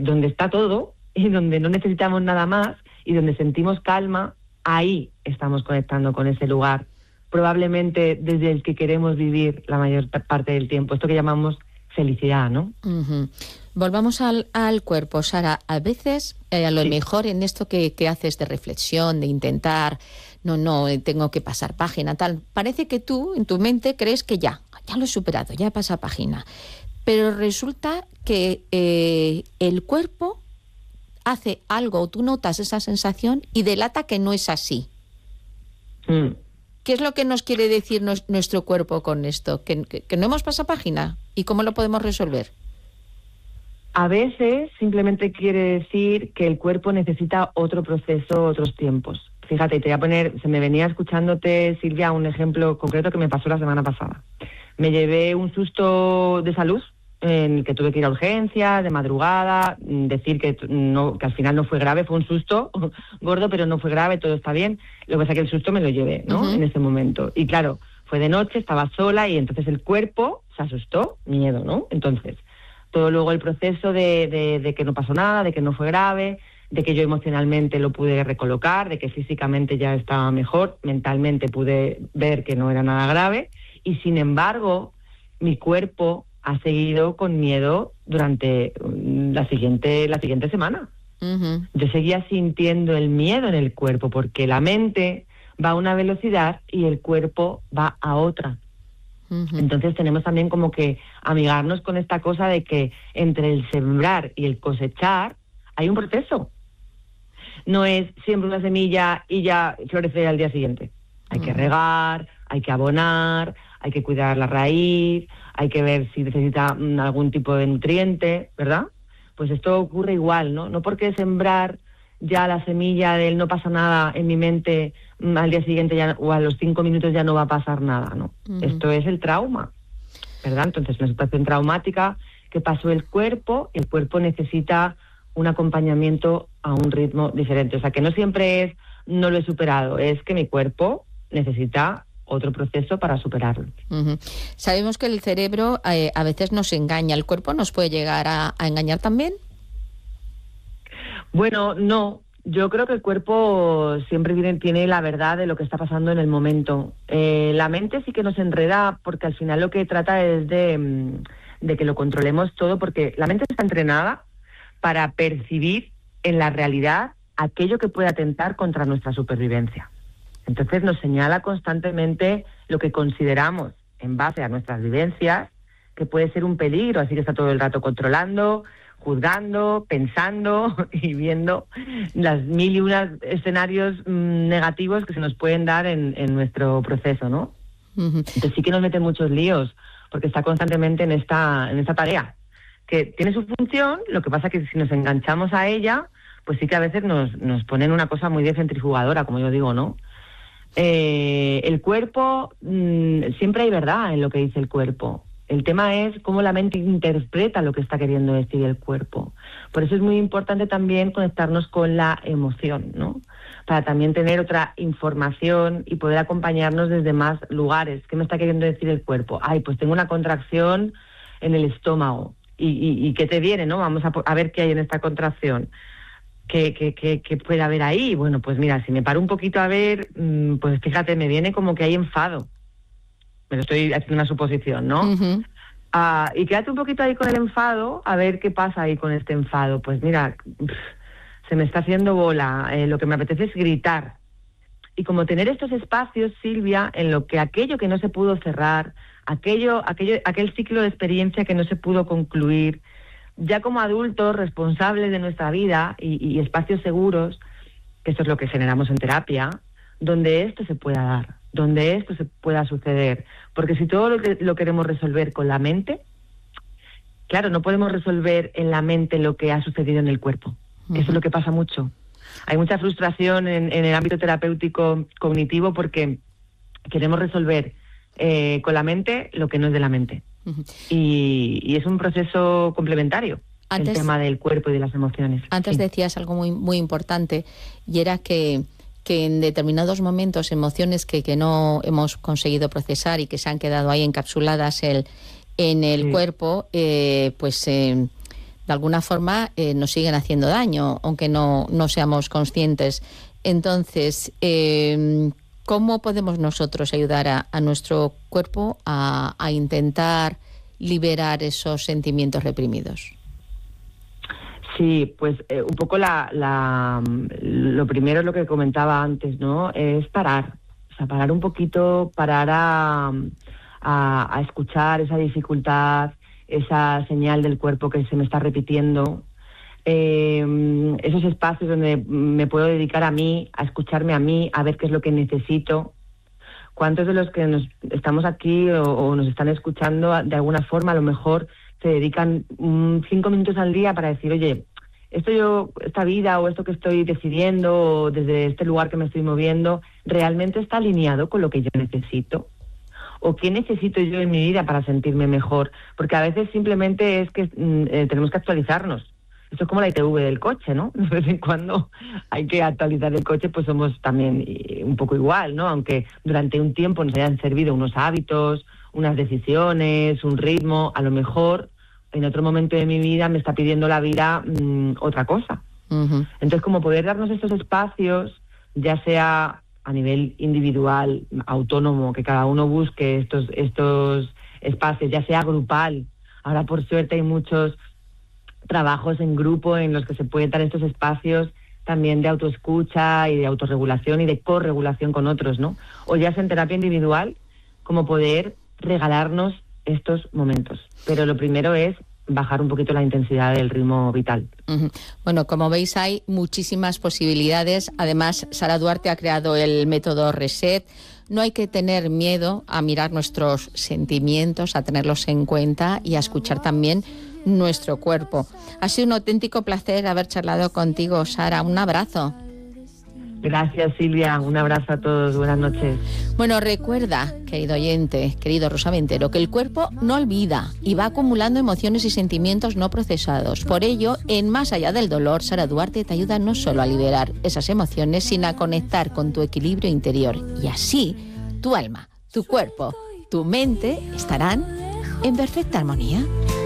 donde está todo y donde no necesitamos nada más y donde sentimos calma, ahí estamos conectando con ese lugar, probablemente desde el que queremos vivir la mayor parte del tiempo, esto que llamamos felicidad, ¿no? Uh-huh. Volvamos al cuerpo, Sara. A veces, a lo mejor en esto que haces de reflexión, de intentar, no, tengo que pasar página, tal, parece que tú, en tu mente, crees que ya lo he superado, ya he pasado página. Pero resulta que el cuerpo hace algo, tú notas esa sensación y delata que no es así. ¿Qué es lo que nos quiere decir nuestro cuerpo con esto? ¿Que no hemos pasado página? ¿Y cómo lo podemos resolver? A veces simplemente quiere decir que el cuerpo necesita otro proceso, otros tiempos. Fíjate, te voy a poner, se me venía escuchándote, Silvia, un ejemplo concreto que me pasó la semana pasada. Me llevé un susto de salud en el que tuve que ir a urgencias, de madrugada, decir que al final no fue grave, fue un susto gordo, pero no fue grave, todo está bien. Lo que pasa es que el susto me lo llevé, ¿no? Uh-huh. En ese momento. Y claro, fue de noche, estaba sola y entonces el cuerpo se asustó, miedo, ¿no? Entonces, todo luego el proceso de que no pasó nada, de que no fue grave, de que yo emocionalmente lo pude recolocar, de que físicamente ya estaba mejor, mentalmente pude ver que no era nada grave, y sin embargo, mi cuerpo ha seguido con miedo durante la siguiente semana. Uh-huh. Yo seguía sintiendo el miedo en el cuerpo, porque la mente va a una velocidad y el cuerpo va a otra. Uh-huh. Entonces tenemos también como que amigarnos con esta cosa de que entre el sembrar y el cosechar hay un proceso. No es siempre una semilla y ya florece al día siguiente. Hay que regar, hay que abonar, hay que cuidar la raíz, hay que ver si necesita algún tipo de nutriente, ¿verdad? Pues esto ocurre igual, ¿no? No porque sembrar ya la semilla del no pasa nada en mi mente, al día siguiente ya, o a los 5 minutos ya no va a pasar nada, ¿no? Uh-huh. Esto es el trauma, ¿verdad? Entonces, una situación traumática que pasó el cuerpo necesita un acompañamiento a un ritmo diferente. O sea, que no siempre es no lo he superado, es que mi cuerpo necesita otro proceso para superarlo. Uh-huh. Sabemos que el cerebro a veces nos engaña. ¿El cuerpo nos puede llegar a engañar también? Bueno, no. Yo creo que el cuerpo siempre tiene la verdad de lo que está pasando en el momento. La mente sí que nos enreda porque al final lo que trata es de que lo controlemos todo, porque la mente está entrenada para percibir en la realidad aquello que puede atentar contra nuestra supervivencia. Entonces nos señala constantemente lo que consideramos en base a nuestras vivencias que puede ser un peligro, así que está todo el rato controlando, juzgando, pensando y viendo las 1001 escenarios negativos que se nos pueden dar en nuestro proceso, ¿no? Uh-huh. Entonces sí que nos mete muchos líos, porque está constantemente en esta tarea, que tiene su función, lo que pasa es que si nos enganchamos a ella, pues sí que a veces nos ponen una cosa muy de centrifugadora, como yo digo, ¿no? El cuerpo, siempre hay verdad en lo que dice el cuerpo. El tema es cómo la mente interpreta lo que está queriendo decir el cuerpo. Por eso es muy importante también conectarnos con la emoción, ¿no? Para también tener otra información y poder acompañarnos desde más lugares. ¿Qué me está queriendo decir el cuerpo? Ay, pues tengo una contracción en el estómago. ¿Y qué te viene, no? Vamos a ver qué hay en esta contracción. ¿Qué puede haber ahí? Bueno, pues mira, si me paro un poquito a ver, pues fíjate, me viene como que hay enfado. Me lo estoy haciendo una suposición, ¿no? Uh-huh. Y quédate un poquito ahí con el enfado, a ver qué pasa ahí con este enfado. Pues mira, se me está haciendo bola, lo que me apetece es gritar. Y como tener estos espacios, Silvia, en lo que aquello que no se pudo cerrar, aquel ciclo de experiencia que no se pudo concluir, ya como adultos responsables de nuestra vida y espacios seguros, que esto es lo que generamos en terapia, donde esto se pueda dar, donde esto se pueda suceder. Porque si todo lo queremos resolver con la mente, claro, no podemos resolver en la mente lo que ha sucedido en el cuerpo. Uh-huh. Eso es lo que pasa mucho. Hay mucha frustración en el ámbito terapéutico cognitivo porque queremos resolver con la mente lo que no es de la mente. Uh-huh. Y es un proceso complementario, el tema del cuerpo y de las emociones. Antes decías algo muy, muy importante, y era que en determinados momentos emociones que no hemos conseguido procesar y que se han quedado ahí encapsuladas en el cuerpo, de alguna forma nos siguen haciendo daño, aunque no seamos conscientes. Entonces, ¿cómo podemos nosotros ayudar a nuestro cuerpo a intentar liberar esos sentimientos reprimidos? Sí, pues un poco lo primero es lo que comentaba antes, ¿no? Es parar, o sea, parar un poquito, parar a escuchar esa dificultad, esa señal del cuerpo que se me está repitiendo, esos espacios donde me puedo dedicar a mí, a escucharme a mí, a ver qué es lo que necesito. ¿Cuántos de los que estamos aquí o nos están escuchando de alguna forma a lo mejor se dedican 5 minutos al día para decir, oye, esta vida o esto que estoy decidiendo o desde este lugar que me estoy moviendo, ¿realmente está alineado con lo que yo necesito? ¿O qué necesito yo en mi vida para sentirme mejor? Porque a veces simplemente es que tenemos que actualizarnos. Esto es como la ITV del coche, ¿no? De vez en cuando hay que actualizar el coche, pues somos también un poco igual, ¿no? Aunque durante un tiempo nos hayan servido unos hábitos, unas decisiones, un ritmo, a lo mejor en otro momento de mi vida me está pidiendo la vida otra cosa. Uh-huh. Entonces, como poder darnos estos espacios, ya sea a nivel individual, autónomo, que cada uno busque estos espacios, ya sea grupal. Ahora, por suerte, hay muchos trabajos en grupo en los que se pueden dar estos espacios también de autoescucha y de autorregulación y de corregulación con otros, ¿no? O ya sea en terapia individual, como poder regalarnos estos momentos. Pero lo primero es bajar un poquito la intensidad del ritmo vital. Uh-huh. Bueno, como veis, hay muchísimas posibilidades. Además, Sara Duarte ha creado el método Reset. No hay que tener miedo a mirar nuestros sentimientos, a tenerlos en cuenta y a escuchar también nuestro cuerpo. Ha sido un auténtico placer haber charlado contigo, Sara. Un abrazo. Gracias, Silvia. Un abrazo a todos. Buenas noches. Bueno, recuerda, querido oyente, querido rosamentero, que el cuerpo no olvida y va acumulando emociones y sentimientos no procesados. Por ello, en Más allá del dolor, Sara Duarte te ayuda no solo a liberar esas emociones, sino a conectar con tu equilibrio interior. Y así, tu alma, tu cuerpo, tu mente estarán en perfecta armonía.